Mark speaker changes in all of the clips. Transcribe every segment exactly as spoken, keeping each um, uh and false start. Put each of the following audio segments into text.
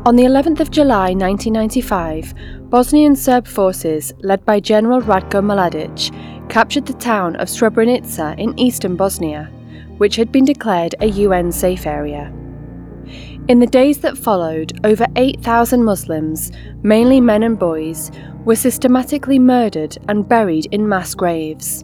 Speaker 1: On the eleventh of July nineteen ninety-five, Bosnian Serb forces, led by General Ratko Mladic, captured the town of Srebrenica in eastern Bosnia, which had been declared a U N safe area. In the days that followed, over eight thousand Muslims, mainly men and boys, were systematically murdered and buried in mass graves.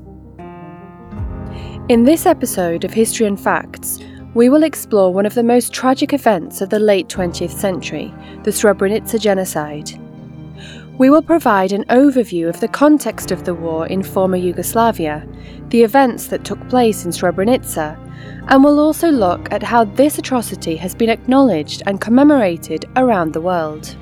Speaker 1: In this episode of History and Facts, we will explore one of the most tragic events of the late twentieth century, the Srebrenica genocide. We will provide an overview of the context of the war in former Yugoslavia, the events that took place in Srebrenica, and we'll also look at how this atrocity has been acknowledged and commemorated around the world.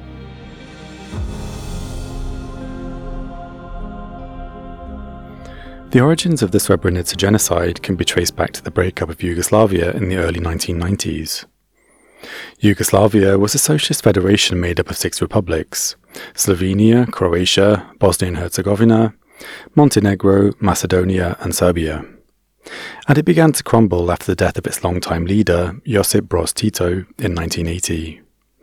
Speaker 2: The origins of the Srebrenica genocide can be traced back to the breakup of Yugoslavia in the early nineteen nineties. Yugoslavia was a socialist federation made up of six republics: Slovenia, Croatia, Bosnia and Herzegovina, Montenegro, Macedonia and Serbia. And it began to crumble after the death of its longtime leader, Josip Broz Tito, in nineteen eighty.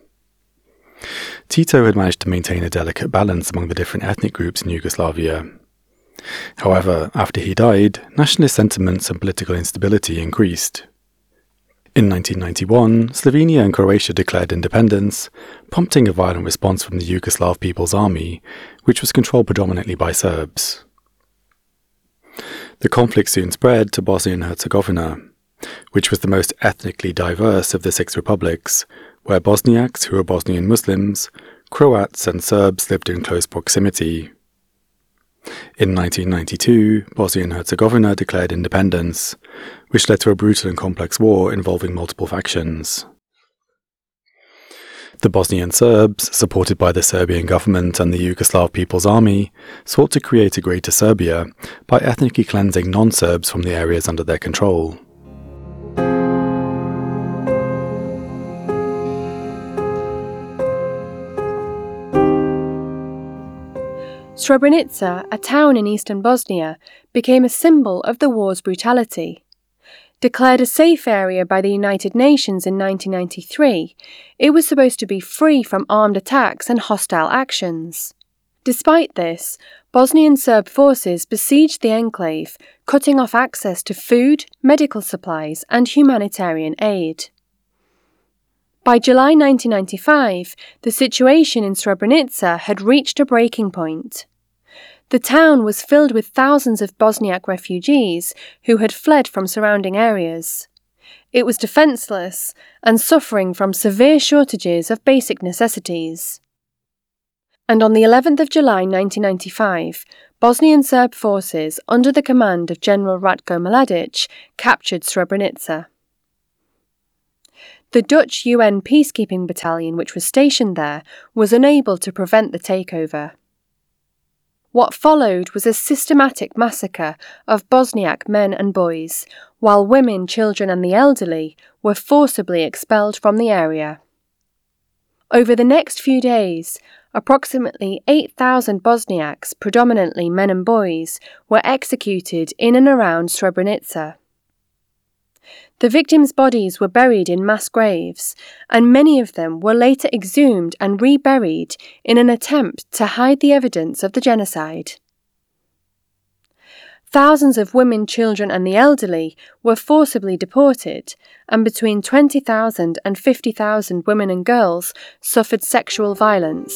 Speaker 2: Tito had managed to maintain a delicate balance among the different ethnic groups in Yugoslavia. However, after he died, nationalist sentiments and political instability increased. In nineteen ninety-one, Slovenia and Croatia declared independence, prompting a violent response from the Yugoslav People's Army, which was controlled predominantly by Serbs. The conflict soon spread to Bosnia and Herzegovina, which was the most ethnically diverse of the six republics, where Bosniaks, who were Bosnian Muslims, Croats and Serbs lived in close proximity. In nineteen ninety-two, Bosnia and Herzegovina declared independence, which led to a brutal and complex war involving multiple factions. The Bosnian Serbs, supported by the Serbian government and the Yugoslav People's Army, sought to create a Greater Serbia by ethnically cleansing non-Serbs from the areas under their control.
Speaker 1: Srebrenica, a town in eastern Bosnia, became a symbol of the war's brutality. Declared a safe area by the United Nations in nineteen ninety-three, it was supposed to be free from armed attacks and hostile actions. Despite this, Bosnian Serb forces besieged the enclave, cutting off access to food, medical supplies, and humanitarian aid. By July nineteen ninety-five, the situation in Srebrenica had reached a breaking point. The town was filled with thousands of Bosniak refugees who had fled from surrounding areas. It was defenceless and suffering from severe shortages of basic necessities. And on the eleventh of July nineteen ninety-five, Bosnian Serb forces under the command of General Ratko Mladic captured Srebrenica. The Dutch U N peacekeeping battalion which was stationed there was unable to prevent the takeover. What followed was a systematic massacre of Bosniak men and boys, while women, children and the elderly were forcibly expelled from the area. Over the next few days, approximately eight thousand Bosniaks, predominantly men and boys, were executed in and around Srebrenica. The victims' bodies were buried in mass graves, and many of them were later exhumed and reburied in an attempt to hide the evidence of the genocide. Thousands of women, children and the elderly were forcibly deported, and between twenty thousand and fifty thousand women and girls suffered sexual violence.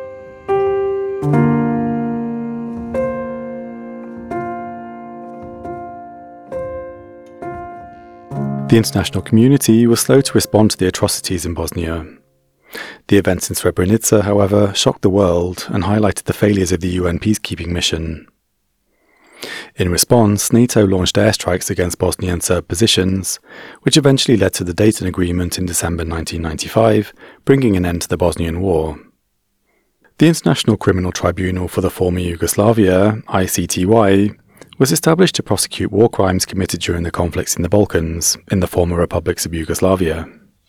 Speaker 2: The international community was slow to respond to the atrocities in Bosnia. The events in Srebrenica, however, shocked the world and highlighted the failures of the U N peacekeeping mission. In response, NATO launched airstrikes against Bosnian Serb positions, which eventually led to the Dayton Agreement in December nineteen ninety-five, bringing an end to the Bosnian War. The International Criminal Tribunal for the former Yugoslavia, I C T Y, was established to prosecute war crimes committed during the conflicts in the Balkans, in the former republics of Yugoslavia.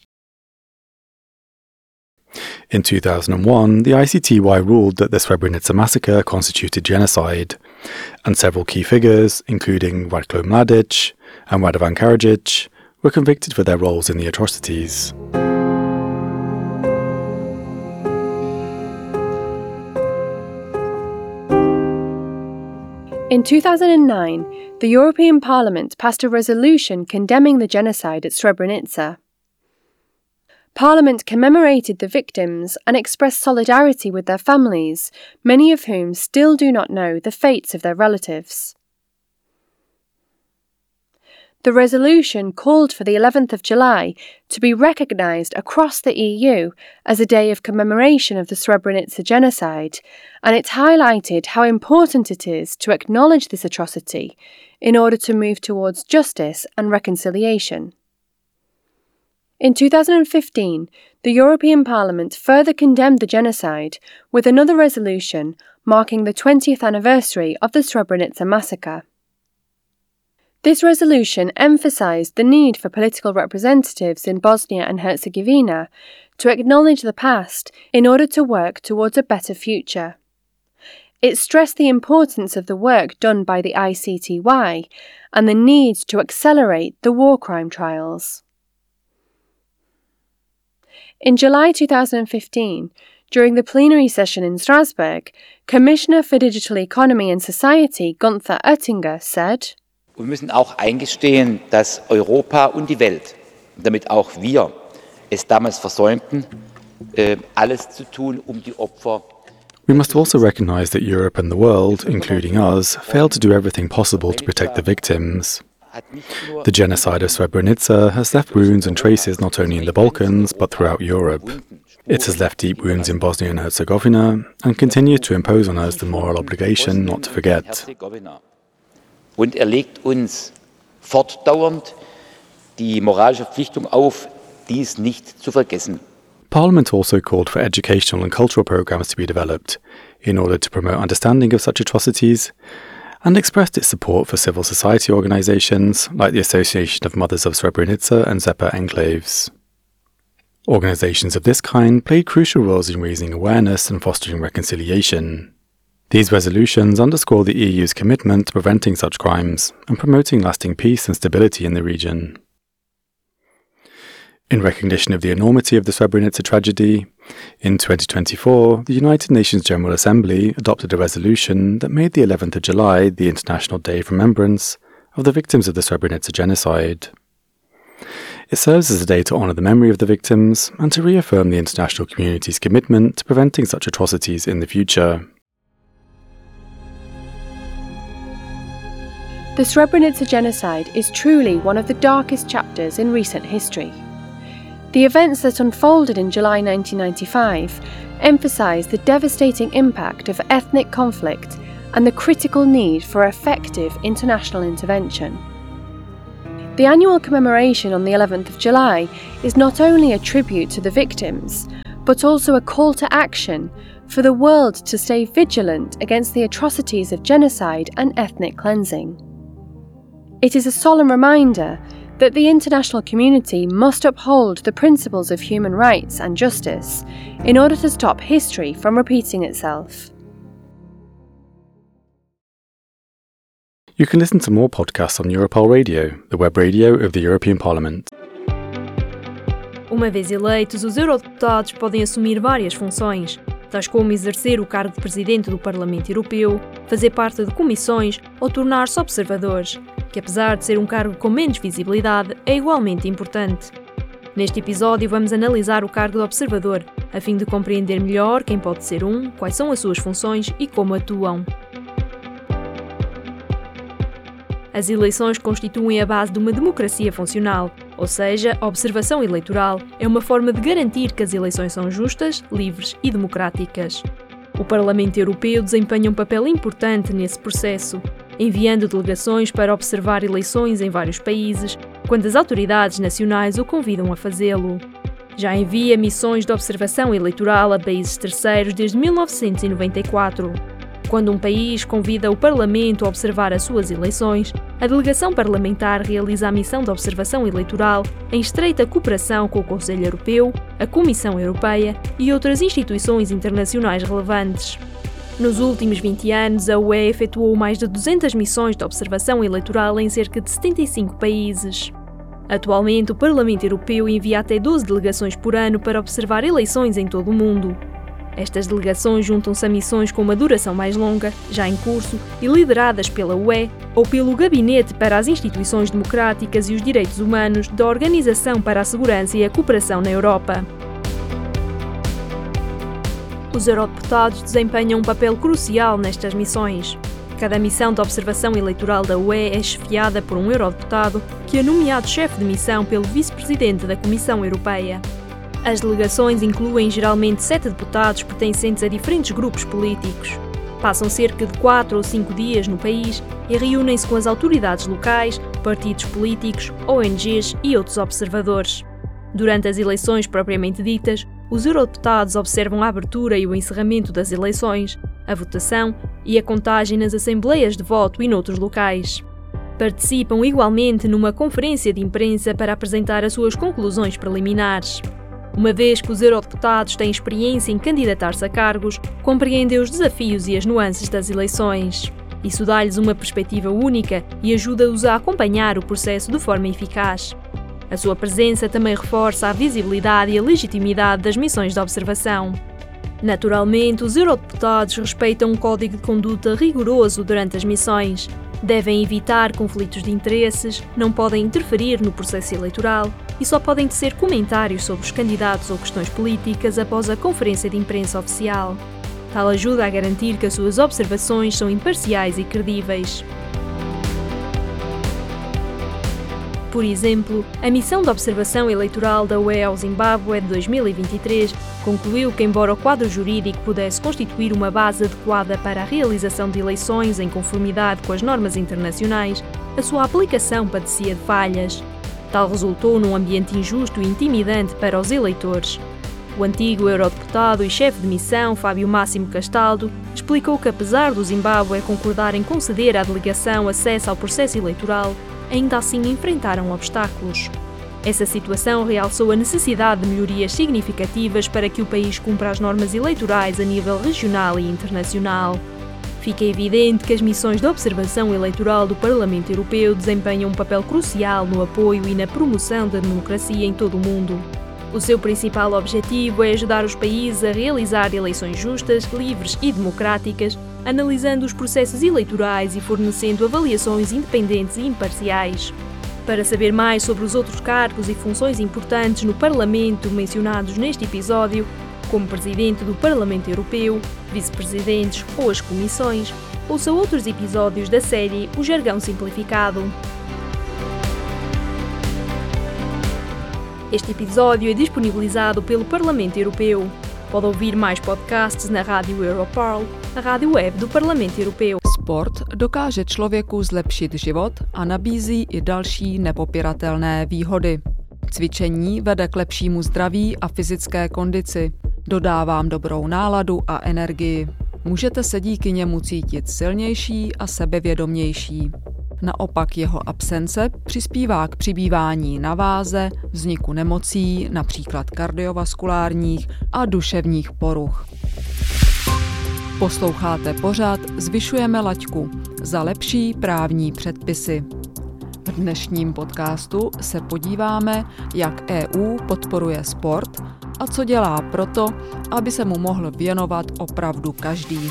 Speaker 2: In two thousand one, the I C T Y ruled that the Srebrenica massacre constituted genocide, and several key figures, including Ratko Mladic and Radovan Karadzic, were convicted for their roles in the atrocities.
Speaker 1: In two thousand nine, the European Parliament passed a resolution condemning the genocide at Srebrenica. Parliament commemorated the victims and expressed solidarity with their families, many of whom still do not know the fates of their relatives. The resolution called for the eleventh of July to be recognised across the E U as a day of commemoration of the Srebrenica genocide, and it highlighted how important it is to acknowledge this atrocity in order to move towards justice and reconciliation. In two thousand fifteen, the European Parliament further condemned the genocide with another resolution marking the twentieth anniversary of the Srebrenica massacre. This resolution emphasised the need for political representatives in Bosnia and Herzegovina to acknowledge the past in order to work towards a better future. It stressed the importance of the work done by the I C T Y and the need to accelerate the war crime trials. In July two thousand fifteen, during the plenary session in Strasbourg, Commissioner for Digital Economy and Society Gunther Oettinger said,
Speaker 3: Wir müssen auch eingestehen, dass Europa und die Welt, damit auch wir, es damals versäumten, alles zu tun, um die Opfer.
Speaker 2: We must also recognise that Europe and the world, including us, failed to do everything possible to protect the victims. The genocide of Srebrenica has left wounds and traces not only in the Balkans, but throughout Europe. It has left deep wounds in Bosnia and Herzegovina and continues to impose on us the moral obligation not to forget.
Speaker 3: Und er legt uns fortdauernd die moralische Verpflichtung auf, dies nicht zu vergessen.
Speaker 2: Parliament also called for educational and cultural programmes to be developed in order to promote understanding of such atrocities, and expressed its support for civil society organisations like the Association of Mothers of Srebrenica and Zepa Enclaves. Organisations of this kind played crucial roles in raising awareness and fostering reconciliation. These resolutions underscore the E U's commitment to preventing such crimes and promoting lasting peace and stability in the region. In recognition of the enormity of the Srebrenica tragedy, in twenty twenty-four, the United Nations General Assembly adopted a resolution that made the eleventh of July the International Day of Remembrance of the victims of the Srebrenica genocide. It serves as a day to honour the memory of the victims and to reaffirm the international community's commitment to preventing such atrocities in the future.
Speaker 1: The Srebrenica genocide is truly one of the darkest chapters in recent history. The events that unfolded in July nineteen ninety-five emphasise the devastating impact of ethnic conflict and the critical need for effective international intervention. The annual commemoration on the eleventh of July is not only a tribute to the victims, but also a call to action for the world to stay vigilant against the atrocities of genocide and ethnic cleansing. It is a solemn reminder that the international community must uphold the principles of human rights and justice in order to stop history from repeating itself.
Speaker 2: You can listen to more podcasts on Europol Radio, the web radio of the European Parliament.
Speaker 4: Uma vez eleitos, os eurodeputados podem assumir várias funções, tais como exercer o cargo de Presidente do Parlamento Europeu, fazer parte de comissões ou tornar-se observadores, que apesar de ser um cargo com menos visibilidade, é igualmente importante. Neste episódio vamos analisar o cargo de observador, a fim de compreender melhor quem pode ser um, quais são as suas funções e como atuam. As eleições constituem a base de uma democracia funcional, ou seja, a observação eleitoral é uma forma de garantir que as eleições são justas, livres e democráticas. O Parlamento Europeu desempenha um papel importante nesse processo, enviando delegações para observar eleições em vários países, quando as autoridades nacionais o convidam a fazê-lo. Já envia missões de observação eleitoral a países terceiros desde mil novecentos e noventa e quatro. Quando um país convida o Parlamento a observar as suas eleições, a delegação parlamentar realiza a missão de observação eleitoral em estreita cooperação com o Conselho Europeu, a Comissão Europeia e outras instituições internacionais relevantes. Nos últimos vinte anos, a U E efetuou mais de duzentas missões de observação eleitoral em cerca de setenta e cinco países. Atualmente, o Parlamento Europeu envia até doze delegações por ano para observar eleições em todo o mundo. Estas delegações juntam-se a missões com uma duração mais longa, já em curso, e lideradas pela U E ou pelo Gabinete para as Instituições Democráticas e os Direitos Humanos da Organização para a Segurança e a Cooperação na Europa. Os eurodeputados desempenham um papel crucial nestas missões. Cada missão de observação eleitoral da U E é chefiada por um eurodeputado que é nomeado chefe de missão pelo vice-presidente da Comissão Europeia. As delegações incluem geralmente sete deputados pertencentes a diferentes grupos políticos. Passam cerca de quatro ou cinco dias no país e reúnem-se com as autoridades locais, partidos políticos, O N Gs e outros observadores. Durante as eleições propriamente ditas, os eurodeputados observam a abertura e o encerramento das eleições, a votação e a contagem nas assembleias de voto e noutros locais. Participam igualmente numa conferência de imprensa para apresentar as suas conclusões preliminares. Uma vez que os eurodeputados têm experiência em candidatar-se a cargos, compreendem os desafios e as nuances das eleições. Isso dá-lhes uma perspectiva única e ajuda-os a acompanhar o processo de forma eficaz. A sua presença também reforça a visibilidade e a legitimidade das missões de observação. Naturalmente, os eurodeputados respeitam um código de conduta rigoroso durante as missões. Devem evitar conflitos de interesses, não podem interferir no processo eleitoral e só podem tecer comentários sobre os candidatos ou questões políticas após a conferência de imprensa oficial. Tal ajuda a garantir que as suas observações são imparciais e credíveis. Por exemplo, a missão de observação eleitoral da U E ao Zimbábue de dois mil e vinte e três concluiu que, embora o quadro jurídico pudesse constituir uma base adequada para a realização de eleições em conformidade com as normas internacionais, a sua aplicação padecia de falhas. Tal resultou num ambiente injusto e intimidante para os eleitores. O antigo eurodeputado e chefe de missão, Fábio Máximo Castaldo, explicou que, apesar do Zimbábue concordar em conceder à delegação acesso ao processo eleitoral, ainda assim enfrentaram obstáculos. Essa situação realçou a necessidade de melhorias significativas para que o país cumpra as normas eleitorais a nível regional e internacional. Fica evidente que as missões de observação eleitoral do Parlamento Europeu desempenham um papel crucial no apoio e na promoção da democracia em todo o mundo. O seu principal objetivo é ajudar os países a realizar eleições justas, livres e democráticas, analisando os processos eleitorais e fornecendo avaliações independentes e imparciais. Para saber mais sobre os outros cargos e funções importantes no Parlamento mencionados neste episódio, como Presidente do Parlamento Europeu, Vice-Presidentes ou as Comissões, ouça outros episódios da série O Jargão Simplificado. Este episódio é disponibilizado pelo Parlamento Europeu. Pode ouvir mais podcasts na Rádio Europarl, a rádio web do Parlamentu Europeu.
Speaker 5: Sport dokáže člověku zlepšit život a nabízí i další nepopiratelné výhody. Cvičení vede k lepšímu zdraví a fyzické kondici. Dodá vám dobrou náladu a energii. Můžete se díky němu cítit silnější a sebevědomější. Naopak jeho absence přispívá k přibývání na váze, vzniku nemocí, například kardiovaskulárních a duševních poruch. Posloucháte pořad Zvyšujeme laťku za lepší právní předpisy. V dnešním podcastu se podíváme, jak E U podporuje sport a co dělá proto, aby se mu mohl věnovat opravdu každý.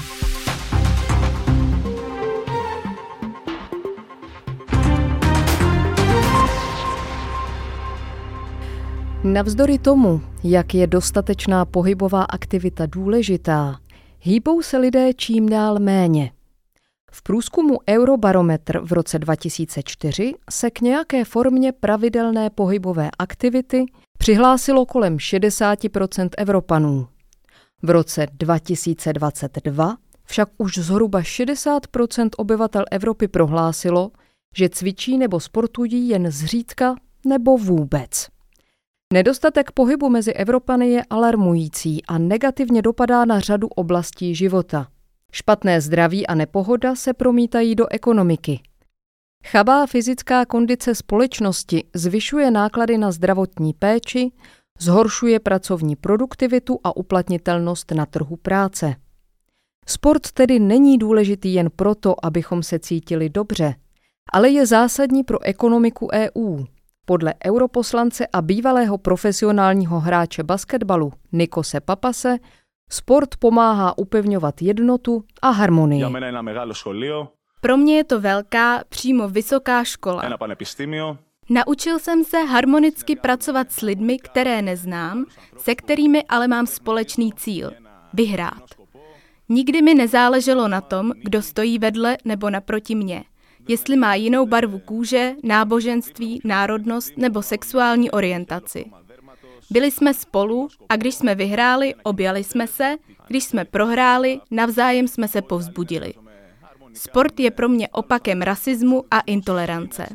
Speaker 6: Navzdory tomu, jak je dostatečná pohybová aktivita důležitá, hýbou se lidé čím dál méně. V průzkumu Eurobarometr v roce dva tisíce čtyři se k nějaké formě pravidelné pohybové aktivity přihlásilo kolem šedesát procent Evropanů. V roce dva tisíce dvacet dva však už zhruba šedesát procent obyvatel Evropy prohlásilo, že cvičí nebo sportují jen zřídka nebo vůbec. Nedostatek pohybu mezi Evropany je alarmující a negativně dopadá na řadu oblastí života. Špatné zdraví a nepohoda se promítají do ekonomiky. Chabá fyzická kondice společnosti zvyšuje náklady na zdravotní péči, zhoršuje pracovní produktivitu a uplatnitelnost na trhu práce. Sport tedy není důležitý jen proto, abychom se cítili dobře, ale je zásadní pro ekonomiku E U. Podle europoslance a bývalého profesionálního hráče basketbalu Nikose Papase Sport pomáhá upevňovat jednotu a harmonii.
Speaker 7: Pro mě je to velká, přímo vysoká škola. Naučil jsem se harmonicky pracovat s lidmi, které neznám, se kterými ale mám společný cíl – vyhrát. Nikdy mi nezáleželo na tom, kdo stojí vedle nebo naproti mně, jestli má jinou barvu kůže, náboženství, národnost nebo sexuální orientaci. Byli jsme spolu a když jsme vyhráli, objali jsme se, když jsme prohráli, navzájem jsme se povzbudili. Sport je pro mě opakem rasismu a intolerance.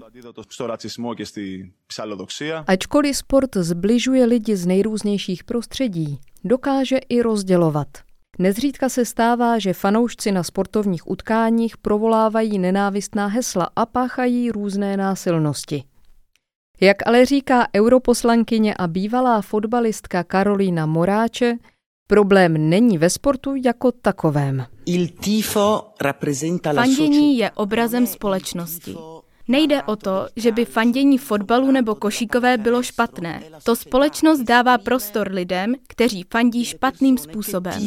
Speaker 6: Ačkoliv sport zbližuje lidi z nejrůznějších prostředí, dokáže i rozdělovat. Nezřídka se stává, že fanoušci na sportovních utkáních provolávají nenávistná hesla a páchají různé násilnosti. Jak ale říká europoslankyně a bývalá fotbalistka Karolína Moráče, problém není ve sportu jako takovém.
Speaker 7: Fandění je obrazem společnosti. Nejde o to, že by fandění fotbalu nebo košíkové bylo špatné. To společnost dává prostor lidem, kteří fandí špatným způsobem.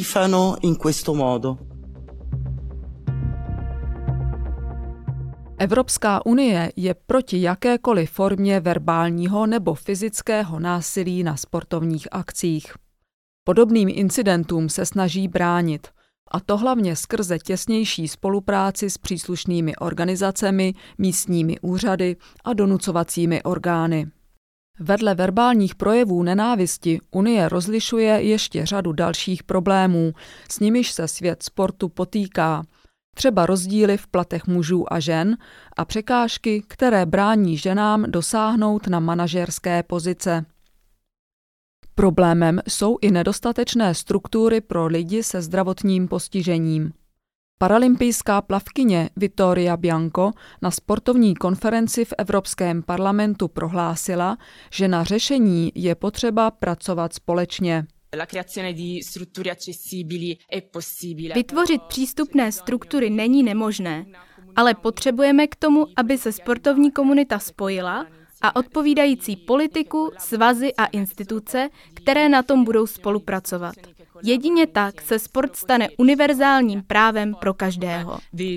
Speaker 5: Evropská unie je proti jakékoliv formě verbálního nebo fyzického násilí na sportovních akcích. Podobným incidentům se snaží bránit, a to hlavně skrze těsnější spolupráci s příslušnými organizacemi, místními úřady a donucovacími orgány. Vedle verbálních projevů nenávisti Unie rozlišuje ještě řadu dalších problémů, s nimiž se svět sportu potýká, třeba rozdíly v platech mužů a žen a překážky, které brání ženám dosáhnout na manažerské pozice. Problémem jsou i nedostatečné struktury pro lidi se zdravotním postižením. Paralympijská plavkyně Vittoria Bianco na sportovní konferenci v Evropském parlamentu prohlásila, že na řešení je potřeba pracovat společně.
Speaker 7: Vytvořit přístupné struktury není nemožné, ale potřebujeme k tomu, aby se sportovní komunita spojila a odpovídající politiku, svazy a instituce, které na tom budou spolupracovat. Jedině tak se sport stane univerzálním právem pro každého.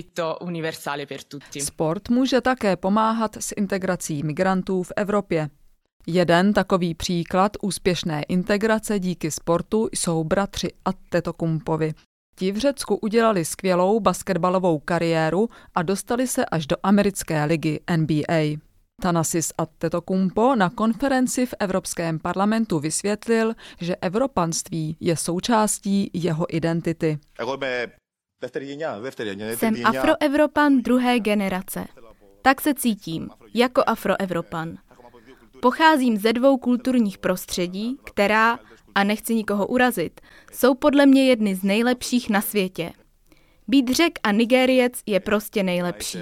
Speaker 5: Sport může také pomáhat s integrací migrantů v Evropě. Jeden takový příklad úspěšné integrace díky sportu jsou bratři Antetokounmpovi. Ti v Řecku udělali skvělou basketbalovou kariéru a dostali se až do americké ligy N B A. Thanasis Antetokounmpo na konferenci v Evropském parlamentu vysvětlil, že evropanství je součástí jeho identity.
Speaker 7: Jsem afroevropan druhé generace. Tak se cítím, jako afroevropan. Pocházím ze dvou kulturních prostředí, která, a nechci nikoho urazit, jsou podle mě jedny z nejlepších na světě. Být Řek a Nigériec je prostě nejlepší.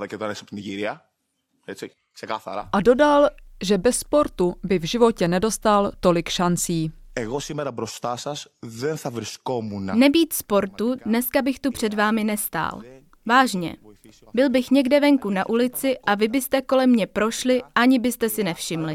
Speaker 5: A dodal, že bez sportu by v životě nedostal tolik šancí.
Speaker 7: Nebýt sportu, dneska bych tu před vámi nestál. Vážně. Byl bych někde venku na ulici a vy byste kolem mě prošli, ani byste si nevšimli.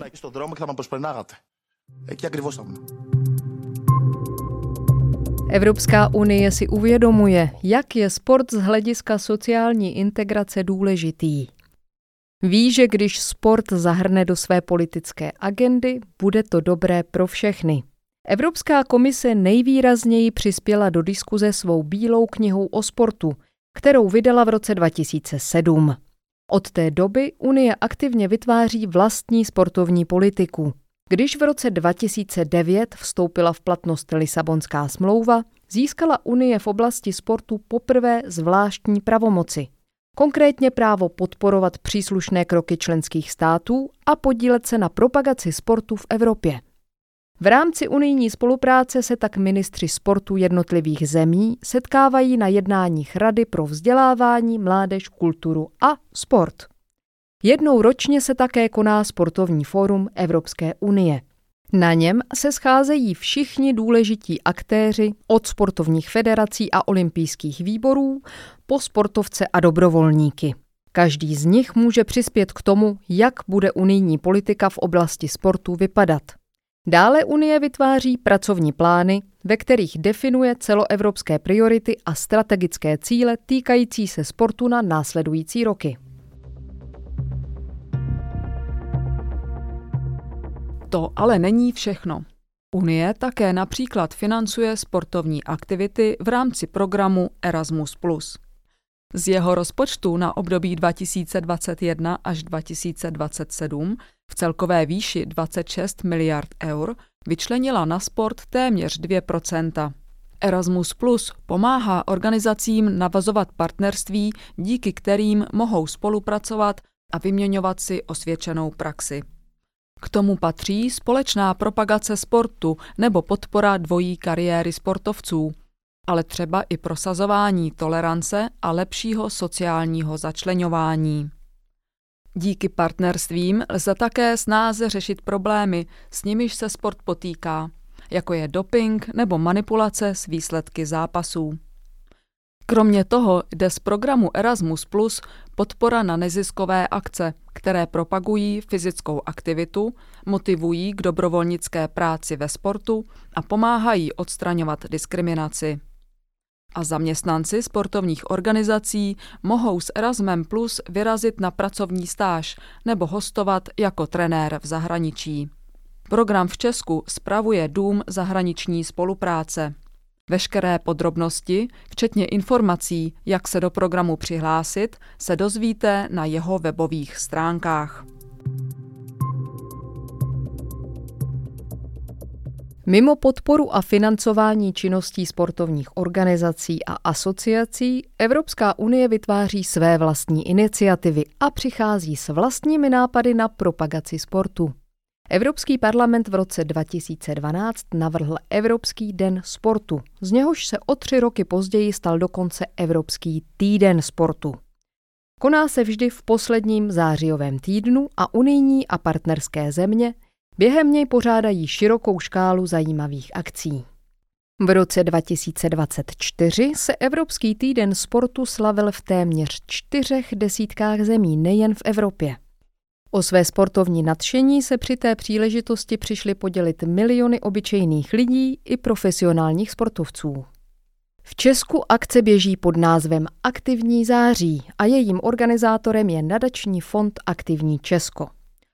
Speaker 6: Evropská unie si uvědomuje, jak je sport z hlediska sociální integrace důležitý. Ví, že když sport zahrne do své politické agendy, bude to dobré pro všechny. Evropská komise nejvýrazněji přispěla do diskuze svou bílou knihou o sportu, kterou vydala v roce dva tisíce sedm. Od té doby Unie aktivně vytváří vlastní sportovní politiku. Když v roce dva tisíce devět vstoupila v platnost Lisabonská smlouva, získala Unie v oblasti sportu poprvé zvláštní pravomoci. Konkrétně právo podporovat příslušné kroky členských států a podílet se na propagaci sportu v Evropě. V rámci unijní spolupráce se tak ministři sportu jednotlivých zemí setkávají na jednáních Rady pro vzdělávání, mládež, kulturu a sport. Jednou ročně se také koná sportovní fórum Evropské unie. Na něm se scházejí všichni důležití aktéři od sportovních federací a olympijských výborů po sportovce a dobrovolníky. Každý z nich může přispět k tomu, jak bude unijní politika v oblasti sportu vypadat. Dále Unie vytváří pracovní plány, ve kterých definuje celoevropské priority a strategické cíle týkající se sportu na následující roky.
Speaker 5: To ale není všechno. Unie také například financuje sportovní aktivity v rámci programu Erasmus plus. Z jeho rozpočtu na období dva tisíce dvacet jedna až dva tisíce dvacet sedm v celkové výši dvacet šest miliard eur vyčlenila na sport téměř dvě procenta. Erasmus plus pomáhá organizacím navazovat partnerství, díky kterým mohou spolupracovat a vyměňovat si osvědčenou praxi. K tomu patří společná propagace sportu nebo podpora dvojí kariéry sportovců, ale třeba i prosazování tolerance a lepšího sociálního začleňování. Díky partnerstvím lze také snáze řešit problémy, s nimiž se sport potýká, jako je doping nebo manipulace s výsledky zápasů. Kromě toho jde z programu Erasmus plus podpora na neziskové akce, které propagují fyzickou aktivitu, motivují k dobrovolnické práci ve sportu a pomáhají odstraňovat diskriminaci. A zaměstnanci sportovních organizací mohou s Erasmem plus vyrazit na pracovní stáž nebo hostovat jako trenér v zahraničí. Program v Česku spravuje Dům zahraniční spolupráce. Veškeré podrobnosti, včetně informací, jak se do programu přihlásit, se dozvíte na jeho webových stránkách.
Speaker 6: Mimo podporu a financování činností sportovních organizací a asociací, Evropská unie vytváří své vlastní iniciativy a přichází s vlastními nápady na propagaci sportu. Evropský parlament v roce dva tisíce dvanáct navrhl Evropský den sportu, z něhož se o tři roky později stal dokonce Evropský týden sportu. Koná se vždy v posledním zářijovém týdnu a unijní a partnerské země během něj pořádají širokou škálu zajímavých akcí. V roce dva tisíce dvacet čtyři se Evropský týden sportu slavil v téměř čtyřech desítkách zemí nejen v Evropě. O své sportovní nadšení se při té příležitosti přišly podělit miliony obyčejných lidí i profesionálních sportovců. V Česku akce běží pod názvem Aktivní září a jejím organizátorem je nadační fond Aktivní Česko.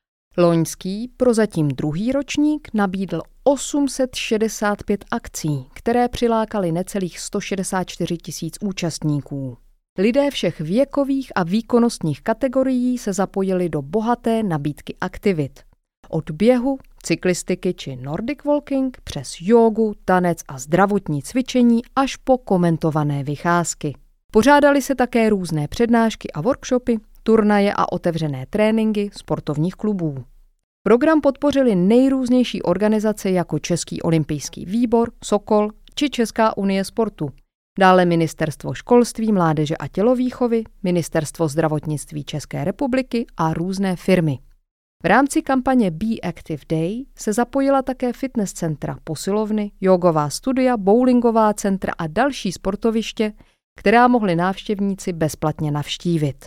Speaker 6: Loňský, prozatím druhý ročník, nabídl osm set šedesát pět akcí, které přilákaly necelých sto šedesát čtyři tisíc účastníků. Lidé všech věkových a výkonnostních kategorií se zapojili do bohaté nabídky aktivit. Od běhu, cyklistiky či Nordic walking přes jógu, tanec a zdravotní cvičení až po komentované vycházky. Pořádaly se také různé přednášky a workshopy, turnaje a otevřené tréninky sportovních klubů. Program podpořili nejrůznější organizace jako Český olympijský výbor, Sokol či Česká unie sportu. Dále Ministerstvo školství, mládeže a tělovýchovy, Ministerstvo zdravotnictví České republiky a různé firmy. V rámci kampaně Be Active Day se zapojila také fitness centra, posilovny, jogová studia, bowlingová centra a další sportoviště, která mohli návštěvníci bezplatně navštívit.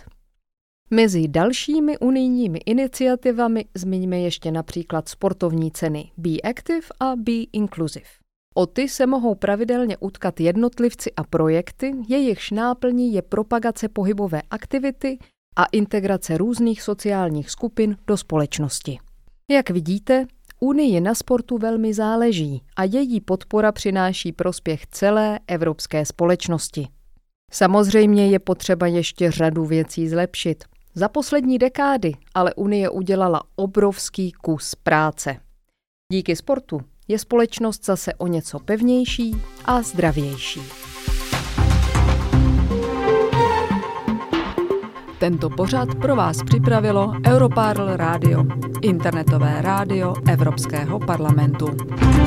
Speaker 6: Mezi dalšími unijními iniciativami zmiňme ještě například sportovní ceny Be Active a Be Inclusive. O ty se mohou pravidelně utkat jednotlivci a projekty, jejichž náplní je propagace pohybové aktivity a integrace různých sociálních skupin do společnosti. Jak vidíte, Unii na sportu velmi záleží a její podpora přináší prospěch celé evropské společnosti. Samozřejmě je potřeba ještě řadu věcí zlepšit. Za poslední dekády ale Unie udělala obrovský kus práce. Díky sportu je společnost zase o něco pevnější a zdravější.
Speaker 5: Tento pořad pro vás připravilo Europarl Radio, internetové rádio Evropského parlamentu.